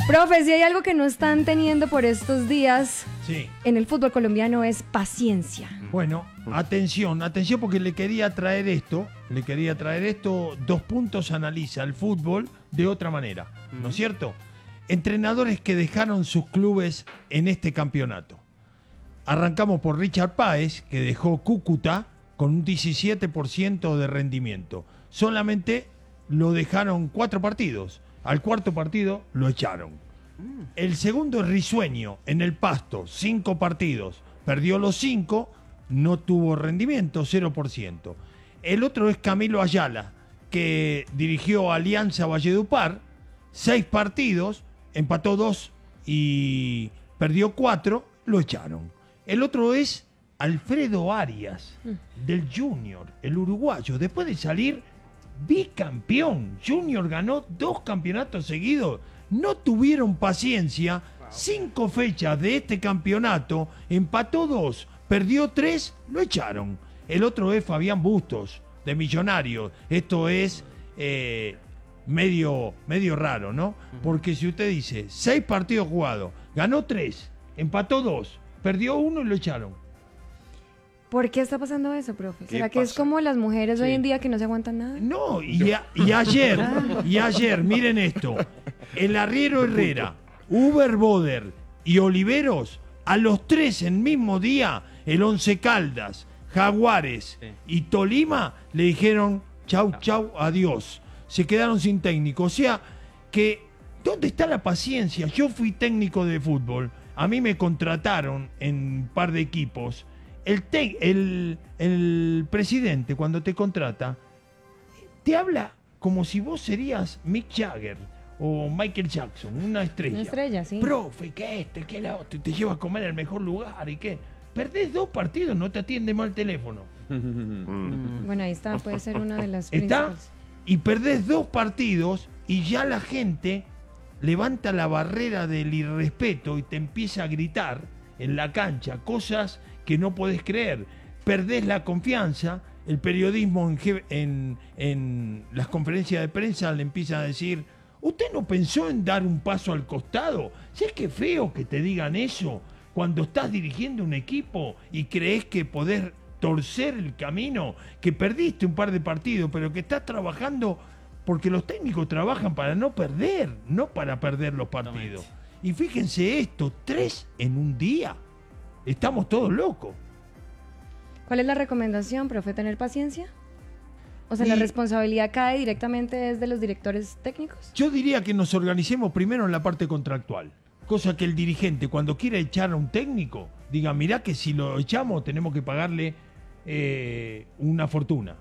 Profe, si hay algo que no están teniendo por estos días Sí. en el fútbol colombiano es paciencia. Bueno, atención porque le quería traer esto, 2 puntos analiza el fútbol de otra manera, ¿no es cierto? Entrenadores que dejaron sus clubes en este campeonato. Arrancamos por Richard Páez, que dejó Cúcuta con un 17% de rendimiento. Solamente lo dejaron 4 partidos. Al cuarto partido lo echaron. El segundo es Risueño, en el Pasto, 5 partidos. Perdió los 5, no tuvo rendimiento, 0%. El otro es Camilo Ayala, que dirigió Alianza Valledupar, 6 partidos, empató 2 y perdió 4, lo echaron. El otro es Alfredo Arias, del Junior, el uruguayo, después de salir bicampeón. Junior ganó 2 campeonatos seguidos. No tuvieron paciencia. 5 fechas de este campeonato, empató 2, perdió 3, lo echaron. El otro es Fabián Bustos, de Millonarios. Esto es medio raro, ¿no? Porque si usted dice 6 partidos jugados, ganó 3, empató 2, perdió 1 y lo echaron. ¿Por qué está pasando eso, profe? ¿Será que pasa? es como las mujeres hoy Sí. en día que no se aguantan nada? No, y ayer, miren esto, el arriero Herrera, Uber Boder y Oliveros, a los 3 en mismo día, el Once Caldas, Jaguares y Tolima, le dijeron chau, adiós. Se quedaron sin técnico. O sea, que ¿dónde está la paciencia? Yo fui técnico de fútbol, a mí me contrataron en un par de equipos. El presidente, cuando te contrata, te habla como si vos serías Mick Jagger o Michael Jackson, una estrella. Una estrella, sí. Profe, que que la otra, te lleva a comer al mejor lugar y qué. Perdés 2 partidos, no te atiende mal el teléfono. Bueno, ahí está, puede ser una de las ¿Está? principales. Y perdés 2 partidos y ya la gente levanta la barrera del irrespeto y te empieza a gritar en la cancha cosas que no podés creer. Perdés la confianza, el periodismo en las conferencias de prensa le empiezan a decir, ¿usted no pensó en dar un paso al costado? ¿Sabes qué feo que te digan eso cuando estás dirigiendo un equipo y crees que podés torcer el camino, que perdiste un par de partidos, pero que estás trabajando, porque los técnicos trabajan para no perder, no para perder los partidos? Y fíjense esto, 3 en un día. Estamos todos locos. ¿Cuál es la recomendación, profe? ¿Tener paciencia? O sea, ¿la responsabilidad cae directamente desde los directores técnicos? Yo diría que nos organicemos primero en la parte contractual. Cosa que el dirigente, cuando quiera echar a un técnico, diga, mirá que si lo echamos tenemos que pagarle una fortuna.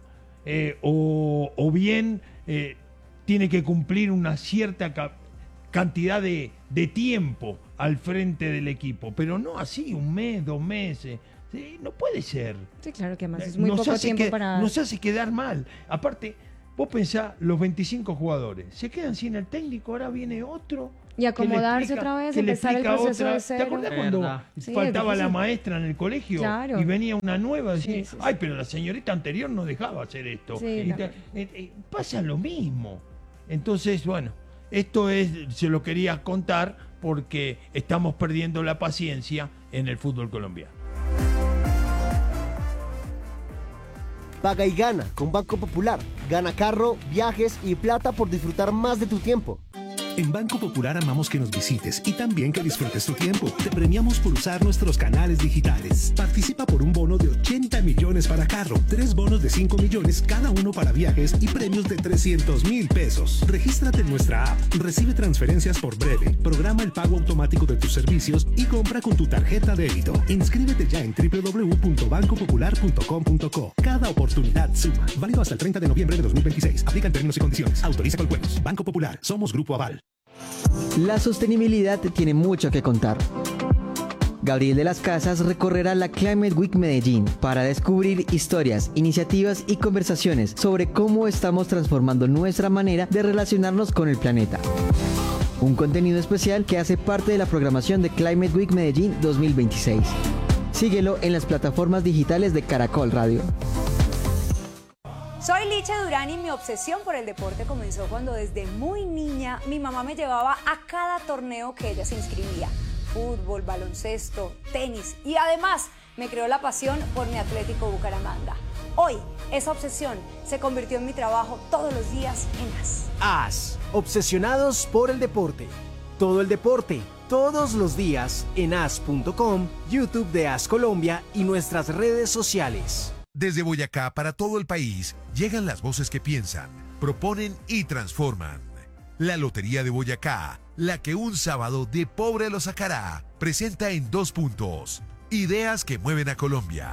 O bien tiene que cumplir una cierta cantidad de tiempo al frente del equipo. Pero no así, 1 mes, 2 meses. ¿Sí? No puede ser. Sí, claro que además es muy poco tiempo para... Nos hace quedar mal. Aparte, vos pensás, los 25 jugadores se quedan sin el técnico, ahora viene otro. Y acomodarse otra vez, empezar el proceso de cero. ¿Te acordás cuando faltaba la maestra en el colegio? Claro. Y venía una nueva y decía, Sí. ay, pero la señorita anterior no dejaba hacer esto. Sí, pasa lo mismo. Entonces, bueno, se lo quería contar porque estamos perdiendo la paciencia en el fútbol colombiano. Paga y gana con Banco Popular. Gana carro, viajes y plata por disfrutar más de tu tiempo. En Banco Popular amamos que nos visites y también que disfrutes tu tiempo. Te premiamos por usar nuestros canales digitales. Participa por un bono de 80 millones para carro, 3 bonos de 5 millones cada uno para viajes y premios de 300.000 pesos. Regístrate en nuestra app, recibe transferencias por breve, programa el pago automático de tus servicios y compra con tu tarjeta débito. Inscríbete ya en www.bancopopular.com.co. Cada oportunidad suma. Válido hasta el 30 de noviembre de 2026. Aplican términos y condiciones. Autoriza con juegos. Banco Popular. Somos Grupo Aval. La sostenibilidad tiene mucho que contar. Gabriel de las Casas recorrerá la Climate Week Medellín para descubrir historias, iniciativas y conversaciones sobre cómo estamos transformando nuestra manera de relacionarnos con el planeta. Un contenido especial que hace parte de la programación de Climate Week Medellín 2026. Síguelo en las plataformas digitales de Caracol Radio. Soy Licha Durán y mi obsesión por el deporte comenzó cuando desde muy niña mi mamá me llevaba a cada torneo que ella se inscribía. Fútbol, baloncesto, tenis y además me creó la pasión por mi Atlético Bucaramanga. Hoy, esa obsesión se convirtió en mi trabajo todos los días en AS. AS, obsesionados por el deporte. Todo el deporte, todos los días en as.com, YouTube de AS Colombia y nuestras redes sociales. Desde Boyacá para todo el país llegan las voces que piensan, proponen y transforman. La Lotería de Boyacá, la que un sábado de pobre lo sacará, presenta en 2 puntos. Ideas que mueven a Colombia.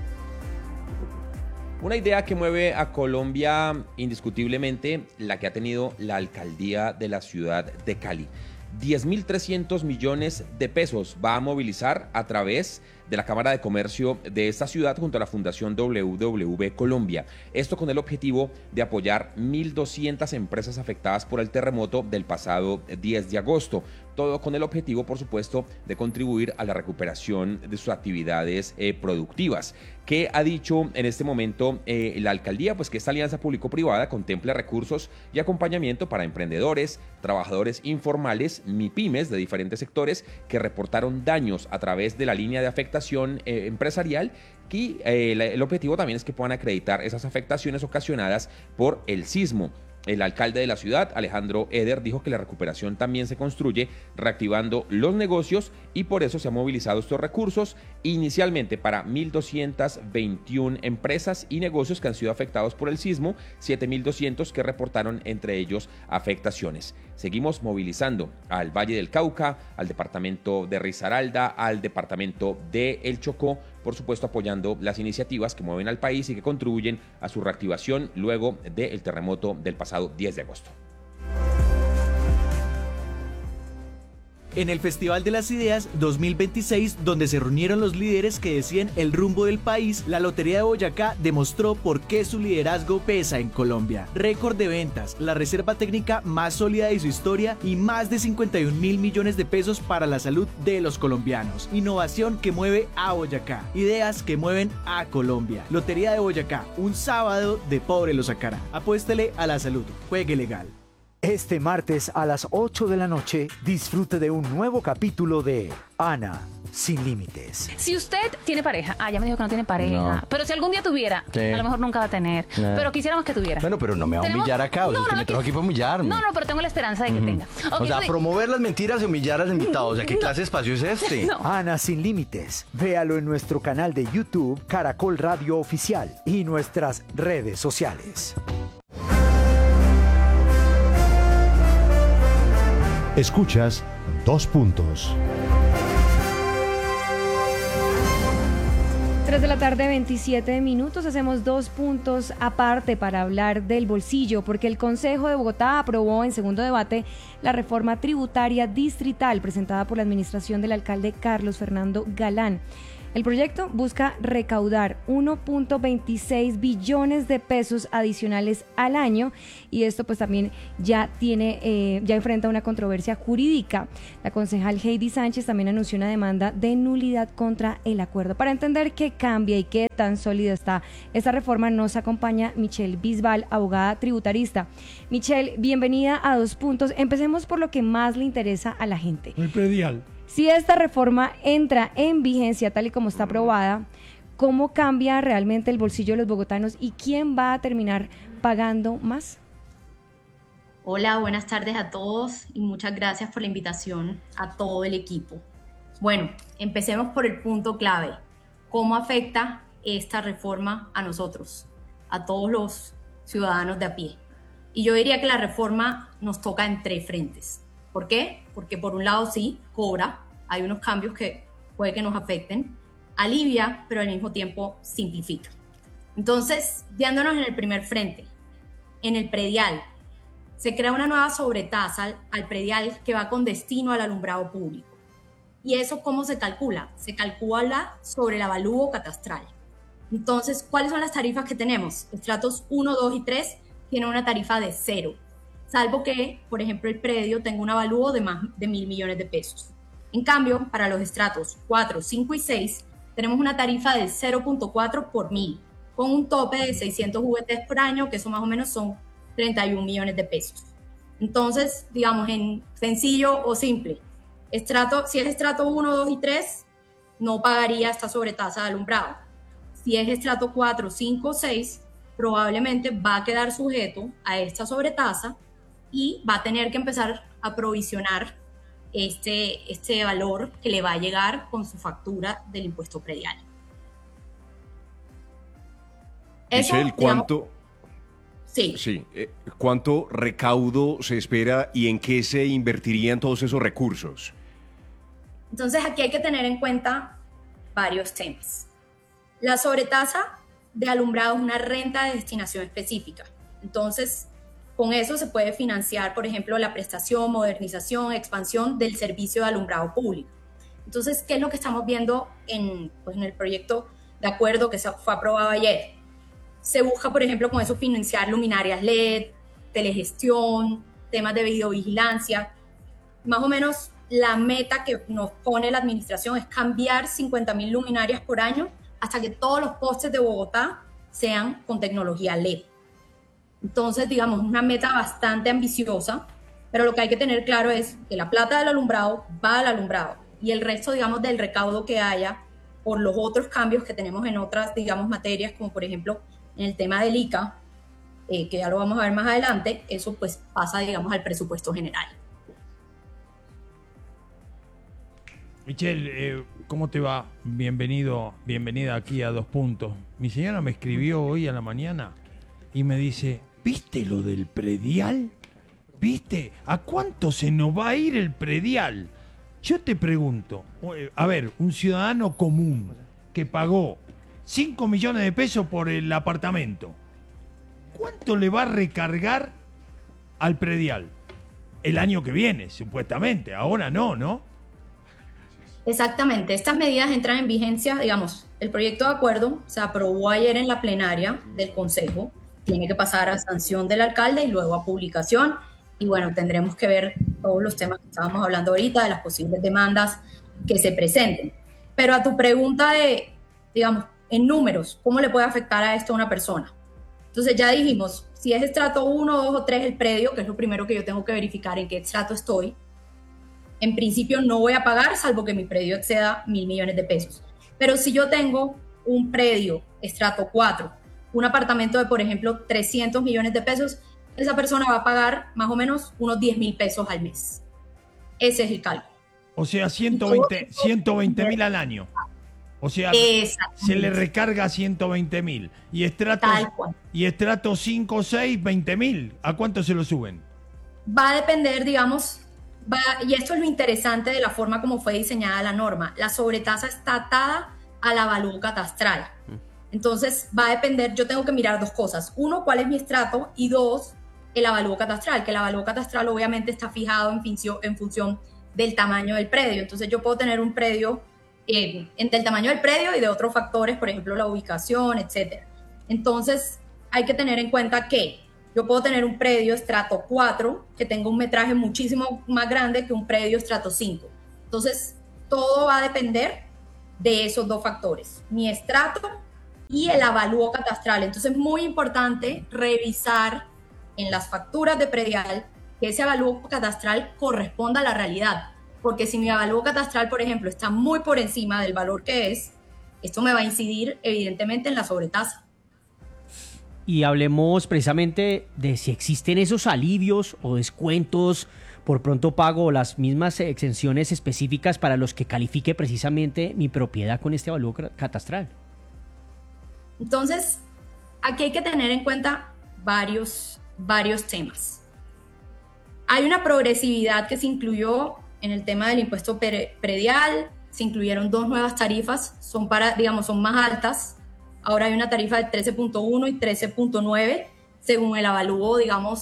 Una idea que mueve a Colombia indiscutiblemente, la que ha tenido la alcaldía de la ciudad de Cali. 10.300 millones de pesos va a movilizar a través de la Cámara de Comercio de esta ciudad junto a la Fundación WWB Colombia. Esto con el objetivo de apoyar 1.200 empresas afectadas por el terremoto del pasado 10 de agosto. Todo con el objetivo, por supuesto, de contribuir a la recuperación de sus actividades productivas. ¿Qué ha dicho en este momento la alcaldía? Pues que esta alianza público-privada contempla recursos y acompañamiento para emprendedores, trabajadores informales, MIPYMES de diferentes sectores que reportaron daños a través de la línea de afectación empresarial y el objetivo también es que puedan acreditar esas afectaciones ocasionadas por el sismo. El alcalde de la ciudad, Alejandro Eder, dijo que la recuperación también se construye reactivando los negocios y por eso se han movilizado estos recursos inicialmente para 1.221 empresas y negocios que han sido afectados por el sismo, 7.200 que reportaron entre ellos afectaciones. Seguimos movilizando al Valle del Cauca, al departamento de Risaralda, al departamento de El Chocó, por supuesto apoyando las iniciativas que mueven al país y que contribuyen a su reactivación luego del terremoto del pasado 10 de agosto. En el Festival de las Ideas 2026, donde se reunieron los líderes que decían el rumbo del país, la Lotería de Boyacá demostró por qué su liderazgo pesa en Colombia. Récord de ventas, la reserva técnica más sólida de su historia y más de 51.000 millones de pesos para la salud de los colombianos. Innovación que mueve a Boyacá. Ideas que mueven a Colombia. Lotería de Boyacá, un sábado de pobre lo sacará. Apuéstele a la salud. Juegue legal. Este martes a las 8 de la noche, disfrute de un nuevo capítulo de Ana sin límites. Si usted tiene pareja, ya me dijo que no tiene pareja, no. Pero si algún día tuviera, a lo mejor nunca va a tener, pero quisiéramos que tuviera. Bueno, pero no me va a humillar acá, o sea, que me trajo aquí para humillarme. No, pero tengo la esperanza de que tenga. Okay, o sea, promover las mentiras y humillar a los invitados, o sea, ¿qué clase de espacio es este? No. Ana sin límites, véalo en nuestro canal de YouTube, Caracol Radio Oficial y nuestras redes sociales. Escuchas 2 puntos. 3 de la tarde, 27 minutos. Hacemos 2 puntos aparte para hablar del bolsillo, porque el Consejo de Bogotá aprobó en segundo debate la reforma tributaria distrital presentada por la administración del alcalde Carlos Fernando Galán. El proyecto busca recaudar 1.26 billones de pesos adicionales al año y esto pues también ya enfrenta una controversia jurídica. La concejal Heidi Sánchez también anunció una demanda de nulidad contra el acuerdo. Para entender qué cambia y qué tan sólida está esta reforma, nos acompaña Michelle Bisbal, abogada tributarista. Michelle, bienvenida a 2 puntos. Empecemos por lo que más le interesa a la gente. El predial. Si esta reforma entra en vigencia tal y como está aprobada, ¿cómo cambia realmente el bolsillo de los bogotanos y quién va a terminar pagando más? Hola, buenas tardes a todos y muchas gracias por la invitación a todo el equipo. Bueno, empecemos por el punto clave. ¿Cómo afecta esta reforma a nosotros, a todos los ciudadanos de a pie? Y yo diría que la reforma nos toca en 3 frentes. ¿Por qué? Porque por un lado sí, cobra, hay unos cambios que puede que nos afecten, alivia, pero al mismo tiempo simplifica. Entonces, guiándonos en el primer frente, en el predial, se crea una nueva sobretasa al predial que va con destino al alumbrado público. ¿Y eso cómo se calcula? Se calcula sobre el avalúo catastral. Entonces, ¿cuáles son las tarifas que tenemos? Estratos 1, 2 y 3 tienen una tarifa de 0. Salvo que, por ejemplo, el predio tenga un avalúo de más de 1.000 millones de pesos. En cambio, para los estratos 4, 5 y 6, tenemos una tarifa de 0.4 por 1.000. con un tope de 600 VTs por año, que eso más o menos son 31 millones de pesos. Entonces, digamos, en sencillo o simple, si es estrato 1, 2 y 3, no pagaría esta sobretasa de alumbrado. Si es estrato 4, 5 o 6, probablemente va a quedar sujeto a esta sobretasa y va a tener que empezar a provisionar este valor que le va a llegar con su factura del impuesto predial. Michelle, ¿cuánto? Sí. ¿Cuánto recaudo se espera y en qué se invertirían todos esos recursos? Entonces aquí hay que tener en cuenta varios temas. La sobretasa de alumbrado es una renta de destinación específica. Entonces, con eso se puede financiar, por ejemplo, la prestación, modernización, expansión del servicio de alumbrado público. Entonces, ¿qué es lo que estamos viendo en el proyecto de acuerdo que fue aprobado ayer? Se busca, por ejemplo, con eso financiar luminarias LED, telegestión, temas de videovigilancia. Más o menos la meta que nos pone la administración es cambiar 50.000 luminarias por año hasta que todos los postes de Bogotá sean con tecnología LED. Entonces, digamos, una meta bastante ambiciosa, pero lo que hay que tener claro es que la plata del alumbrado va al alumbrado y el resto, digamos, del recaudo que haya por los otros cambios que tenemos en otras, digamos, materias, como por ejemplo en el tema del ICA, que ya lo vamos a ver más adelante, eso pues pasa, digamos, al presupuesto general. Michelle, ¿cómo te va? Bienvenida aquí a 2 Puntos. Mi señora me escribió hoy a la mañana y me dice, ¿viste lo del predial? ¿Viste? ¿A cuánto se nos va a ir el predial? Yo te pregunto, a ver, un ciudadano común que pagó 5 millones de pesos por el apartamento, ¿cuánto le va a recargar al predial? El año que viene, supuestamente. Ahora no. Exactamente. Estas medidas entran en vigencia, digamos, el proyecto de acuerdo se aprobó ayer en la plenaria del Consejo, tiene que pasar a sanción del alcalde y luego a publicación. Y bueno, tendremos que ver todos los temas que estábamos hablando ahorita, de las posibles demandas que se presenten. Pero a tu pregunta de, digamos, en números, ¿cómo le puede afectar a esto a una persona? Entonces ya dijimos, si es estrato 1, 2 o 3 el predio, que es lo primero que yo tengo que verificar en qué estrato estoy, en principio no voy a pagar, salvo que mi predio exceda 1.000 millones de pesos. Pero si yo tengo un predio estrato 4, un apartamento de, por ejemplo, 300 millones de pesos, esa persona va a pagar más o menos unos 10.000 pesos al mes. Ese es el cálculo. O sea, 120.000 al año. O sea, se le recarga 120.000. Y estrato 5 o 6, 20.000. ¿A cuánto se lo suben? Va a depender, digamos, y esto es lo interesante de la forma como fue diseñada la norma. La sobretasa está atada al avalúo catastral. Entonces, va a depender, yo tengo que mirar 2 cosas. 1, cuál es mi estrato, y 2, el avalúo catastral, que el avalúo catastral obviamente está fijado en función del tamaño del predio. Entonces, yo puedo tener un predio entre el tamaño del predio y de otros factores, por ejemplo, la ubicación, etc. Entonces, hay que tener en cuenta que yo puedo tener un predio estrato 4 que tenga un metraje muchísimo más grande que un predio estrato 5. Entonces, todo va a depender de esos 2 factores, mi estrato y el avalúo catastral. Entonces, es muy importante revisar en las facturas de predial que ese avalúo catastral corresponda a la realidad. Porque si mi avalúo catastral, por ejemplo, está muy por encima del valor que es, esto me va a incidir evidentemente en la sobretasa. Y hablemos precisamente de si existen esos alivios o descuentos por pronto pago o las mismas exenciones específicas para los que califique precisamente mi propiedad con este avalúo catastral. Entonces, aquí hay que tener en cuenta varios temas. Hay una progresividad que se incluyó en el tema del impuesto predial, se incluyeron 2 nuevas tarifas, son más altas. Ahora hay una tarifa de 13.1 y 13.9 según el avalúo,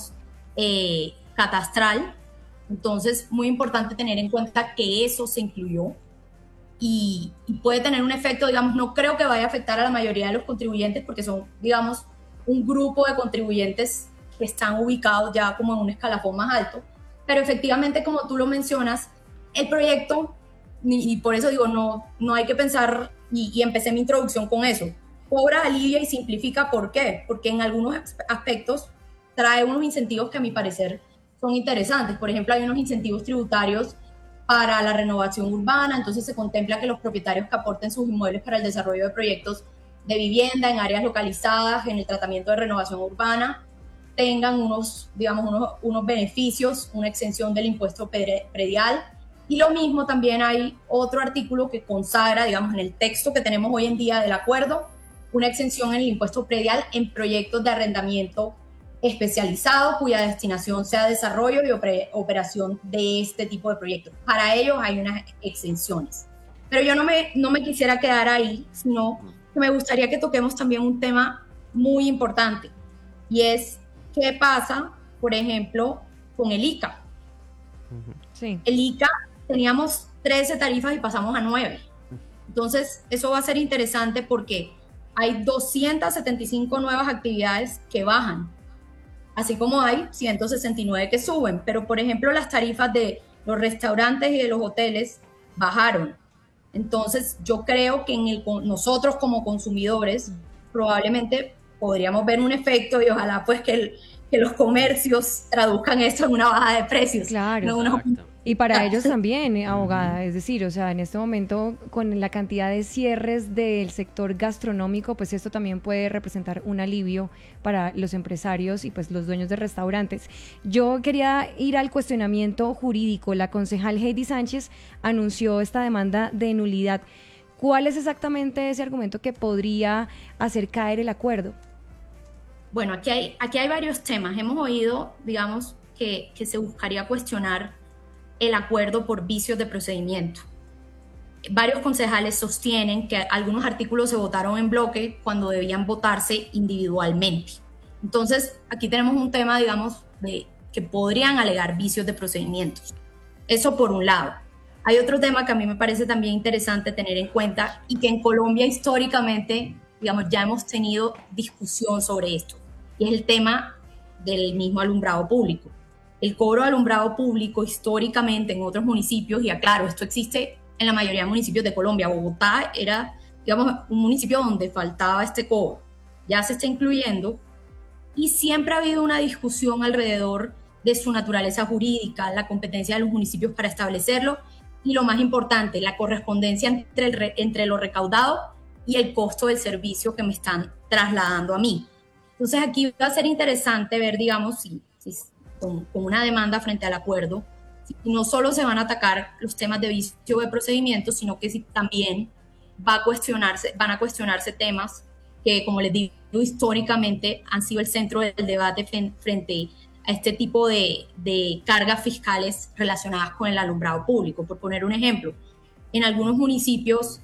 catastral. Entonces, muy importante tener en cuenta que eso se incluyó y puede tener un efecto, no creo que vaya a afectar a la mayoría de los contribuyentes porque son, un grupo de contribuyentes que están ubicados ya como en un escalafón más alto. Pero efectivamente, como tú lo mencionas, el proyecto, y por eso digo, no hay que pensar, y empecé mi introducción con eso, cobra, alivia y simplifica. ¿Por qué? Porque en algunos aspectos trae unos incentivos que a mi parecer son interesantes. Por ejemplo, hay unos incentivos tributarios para la renovación urbana, entonces se contempla que los propietarios que aporten sus inmuebles para el desarrollo de proyectos de vivienda en áreas localizadas, en el tratamiento de renovación urbana, tengan unos beneficios, una exención del impuesto predial. Y lo mismo también hay otro artículo que consagra, digamos, en el texto que tenemos hoy en día del acuerdo, una exención en el impuesto predial en proyectos de arrendamiento especializado cuya destinación sea desarrollo y operación de este tipo de proyectos. Para ellos hay unas exenciones. Pero yo no me quisiera quedar ahí, sino que me gustaría que toquemos también un tema muy importante, y es qué pasa, por ejemplo, con el ICA. Sí. El ICA teníamos 13 tarifas y pasamos a 9. Entonces, eso va a ser interesante porque hay 275 nuevas actividades que bajan, así como hay 169 que suben. Pero, por ejemplo, las tarifas de los restaurantes y de los hoteles bajaron. Entonces, yo creo que nosotros como consumidores probablemente podríamos ver un efecto, y ojalá pues que los comercios traduzcan esto en una baja de precios. Claro. Y para ellos también, abogada, es decir, o sea, en este momento con la cantidad de cierres del sector gastronómico, pues esto también puede representar un alivio para los empresarios y pues los dueños de restaurantes. Yo quería ir al cuestionamiento jurídico. La concejal Heidi Sánchez anunció esta demanda de nulidad. ¿Cuál es exactamente ese argumento que podría hacer caer el acuerdo? Bueno, aquí hay varios temas. Hemos oído, digamos, que se buscaría cuestionar el acuerdo por vicios de procedimiento. Varios concejales sostienen que algunos artículos se votaron en bloque cuando debían votarse individualmente. Entonces, aquí tenemos un tema, digamos, de que podrían alegar vicios de procedimientos. Eso por un lado. Hay otro tema que a mí me parece también interesante tener en cuenta, y que en Colombia históricamente, digamos, ya hemos tenido discusión sobre esto, y es el tema del mismo alumbrado público. El cobro de alumbrado público históricamente en otros municipios, y aclaro, esto existe en la mayoría de municipios de Colombia. Bogotá era, digamos, un municipio donde faltaba este cobro. Ya se está incluyendo, y siempre ha habido una discusión alrededor de su naturaleza jurídica, la competencia de los municipios para establecerlo, y lo más importante, la correspondencia entre lo recaudado y el costo del servicio que me están trasladando a mí. Entonces aquí va a ser interesante ver, digamos, si con una demanda frente al acuerdo, no solo se van a atacar los temas de vicio de procedimientos, sino que también van a cuestionarse temas que, como les digo, históricamente han sido el centro del debate frente a este tipo de cargas fiscales relacionadas con el alumbrado público. Por poner un ejemplo, en algunos municipios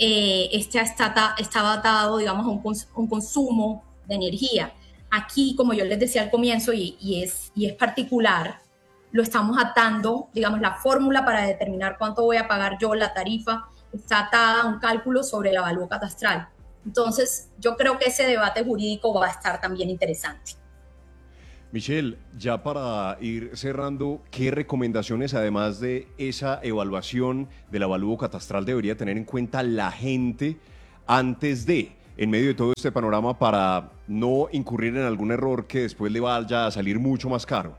estaba atado, digamos, a un consumo de energía. Aquí, como yo les decía al comienzo, y es particular, lo estamos atando, digamos, la fórmula para determinar cuánto voy a pagar yo, la tarifa, está atada a un cálculo sobre el avalúo catastral. Entonces, yo creo que ese debate jurídico va a estar también interesante. Michelle, ya para ir cerrando, ¿qué recomendaciones, además de esa evaluación del avalúo catastral, debería tener en cuenta la gente antes de, en medio de todo este panorama, para no incurrir en algún error que después le vaya a salir mucho más caro?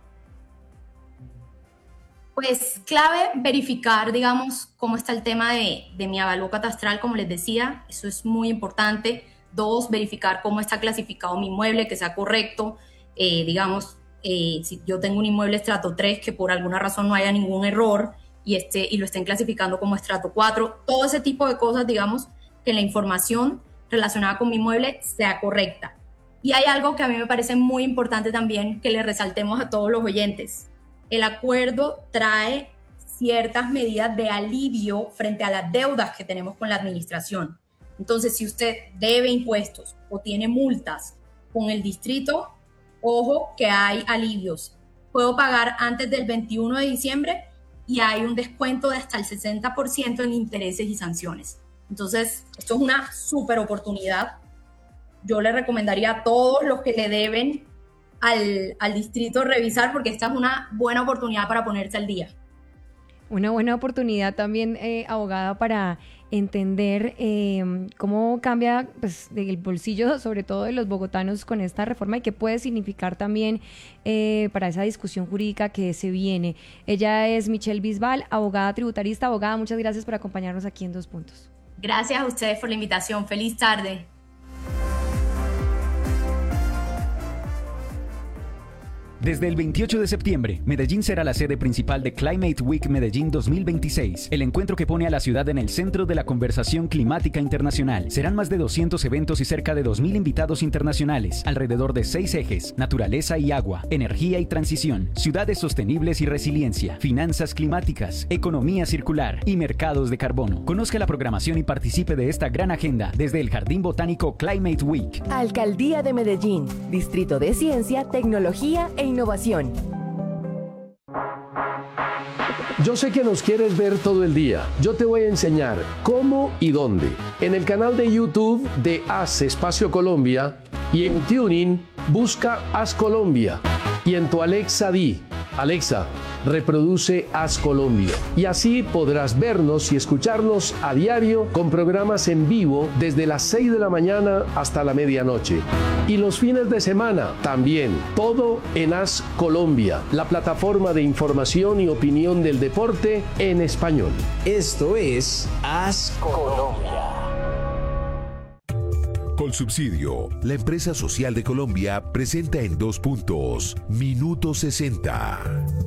Pues clave verificar, digamos, cómo está el tema de mi avalúo catastral, como les decía, eso es muy importante. 2, verificar cómo está clasificado mi inmueble, que sea correcto. Digamos, si yo tengo un inmueble estrato 3, que por alguna razón no haya ningún error y lo estén clasificando como estrato 4. Todo ese tipo de cosas, digamos, que la información relacionada con mi inmueble sea correcta. Y hay algo que a mí me parece muy importante también que le resaltemos a todos los oyentes. El acuerdo trae ciertas medidas de alivio frente a las deudas que tenemos con la administración. Entonces, si usted debe impuestos o tiene multas con el distrito, ojo que hay alivios. Puedo pagar antes del 21 de diciembre y hay un descuento de hasta el 60% en intereses y sanciones. Entonces, esto es una súper oportunidad. Yo le recomendaría a todos los que le deben al distrito revisar, porque esta es una buena oportunidad para ponerse al día. Una buena oportunidad también, abogada, para entender cómo cambia pues, el bolsillo, sobre todo de los bogotanos, con esta reforma y qué puede significar también para esa discusión jurídica que se viene. Ella es Michelle Bisbal, abogada tributarista. Abogada, muchas gracias por acompañarnos aquí en 2 Puntos. Gracias a ustedes por la invitación. Feliz tarde. Desde el 28 de septiembre, Medellín será la sede principal de Climate Week Medellín 2026, el encuentro que pone a la ciudad en el centro de la conversación climática internacional. Serán más de 200 eventos y cerca de 2.000 invitados internacionales, alrededor de 6 ejes: naturaleza y agua, energía y transición, ciudades sostenibles y resiliencia, finanzas climáticas, economía circular y mercados de carbono. Conozca la programación y participe de esta gran agenda desde el Jardín Botánico Climate Week. Alcaldía de Medellín, Distrito de Ciencia, Tecnología e Innovación. Yo sé que nos quieres ver todo el día. Yo te voy a enseñar cómo y dónde. En el canal de YouTube de Haz Espacio Colombia y en Tuning busca Haz Colombia. Y en tu Alexa di: Alexa, reproduce Haz Colombia. Y así podrás vernos y escucharnos a diario con programas en vivo desde las 6 de la mañana hasta la medianoche. Y los fines de semana también. Todo en Haz Colombia, la plataforma de información y opinión del deporte en español. Esto es Haz Colombia. Colsubsidio, la empresa social de Colombia, presenta en 2 Puntos, Minuto 60.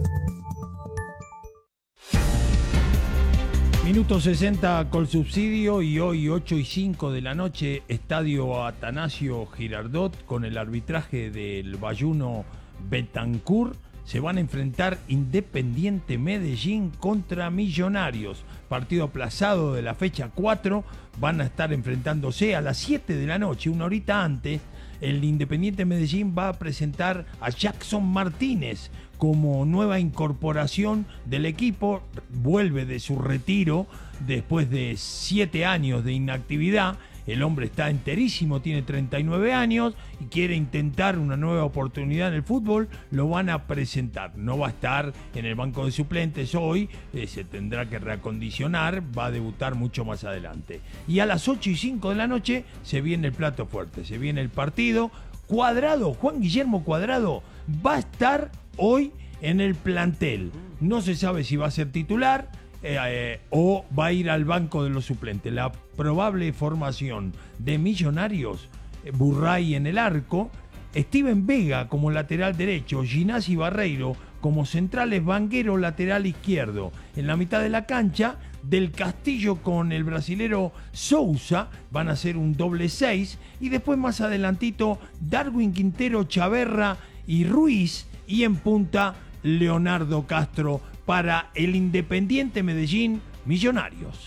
Minuto 60 Colsubsidio, y hoy 8:05 de la noche, Estadio Atanasio Girardot, con el arbitraje del Bayuno Betancourt, se van a enfrentar Independiente Medellín contra Millonarios. Partido aplazado de la fecha 4, van a estar enfrentándose a las 7 de la noche, una horita antes. El Independiente Medellín va a presentar a Jackson Martínez como nueva incorporación del equipo. Vuelve de su retiro después de 7 años de inactividad. El hombre está enterísimo, tiene 39 años y quiere intentar una nueva oportunidad en el fútbol. Lo van a presentar. No va a estar en el banco de suplentes hoy, se tendrá que reacondicionar, va a debutar mucho más adelante. Y a las 8:05 de la noche se viene el plato fuerte, se viene el partido. Cuadrado, Juan Guillermo Cuadrado, va a estar hoy en el plantel. No se sabe si va a ser titular o va a ir al banco de los suplentes. La probable formación de Millonarios: Burray en el arco, Steven Vega como lateral derecho, Ginasi Barreiro como centrales, Vanguero lateral izquierdo. En la mitad de la cancha, Del Castillo con el brasilero Sousa, van a ser un doble 6, y después más adelantito Darwin Quintero, Chaverra y Ruiz, y en punta Leonardo Castro para el Independiente Medellín Millonarios.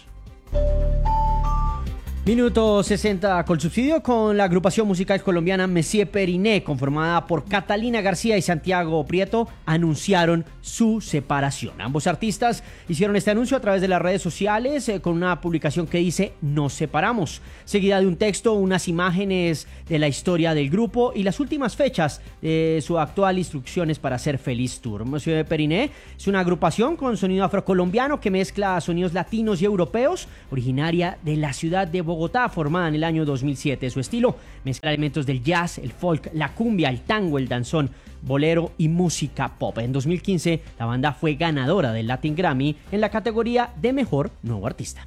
Minuto 60 Colsubsidio, con la agrupación musical colombiana Messier Periné, conformada por Catalina García y Santiago Prieto, anunciaron su separación. Ambos artistas hicieron este anuncio a través de las redes sociales con una publicación que dice: "Nos separamos", seguida de un texto, unas imágenes de la historia del grupo y las últimas fechas de su actual Instrucciones para Ser Feliz Tour. Messier Periné es una agrupación con sonido afrocolombiano que mezcla sonidos latinos y europeos, originaria de la ciudad de Bogotá, formada en el año 2007. Su estilo mezcla elementos del jazz, el folk, la cumbia, el tango, el danzón, bolero y música pop. En 2015, la banda fue ganadora del Latin Grammy en la categoría de Mejor Nuevo Artista.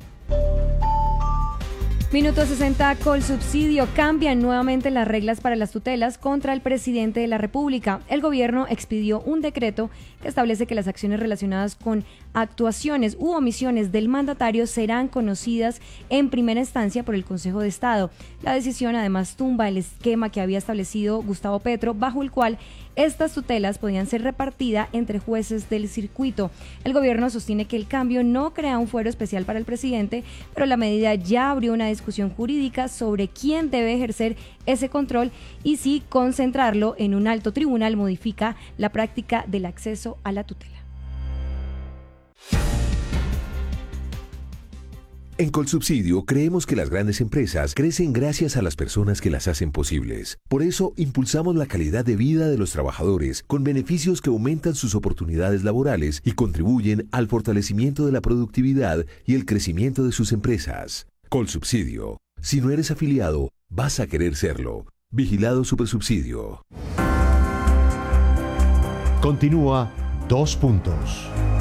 Minuto 60 Colsubsidio. Cambian nuevamente las reglas para las tutelas contra el presidente de la República. El gobierno expidió un decreto que establece que las acciones relacionadas con actuaciones u omisiones del mandatario serán conocidas en primera instancia por el Consejo de Estado. La decisión además tumba el esquema que había establecido Gustavo Petro, bajo el cual estas tutelas podían ser repartidas entre jueces del circuito. El gobierno sostiene que el cambio no crea un fuero especial para el presidente, pero la medida ya abrió una discusión jurídica sobre quién debe ejercer ese control y si concentrarlo en un alto tribunal modifica la práctica del acceso a la tutela. En Colsubsidio creemos que las grandes empresas crecen gracias a las personas que las hacen posibles. Por eso impulsamos la calidad de vida de los trabajadores con beneficios que aumentan sus oportunidades laborales y contribuyen al fortalecimiento de la productividad y el crecimiento de sus empresas. Colsubsidio. Si no eres afiliado, vas a querer serlo. Vigilado Supersubsidio. Continúa 2 puntos.